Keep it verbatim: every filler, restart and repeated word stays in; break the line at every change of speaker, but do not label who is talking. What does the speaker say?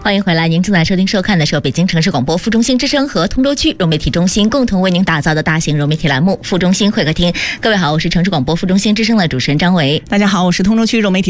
欢迎回来，您正在收听收看的是由北京城市广播副中心之声和通州区融媒体中心共同为您打造的大型融媒体栏目《副中心会客厅》。各位好，我是城市广播副中心之声的主持人张维。
大家好，我是通州区融媒体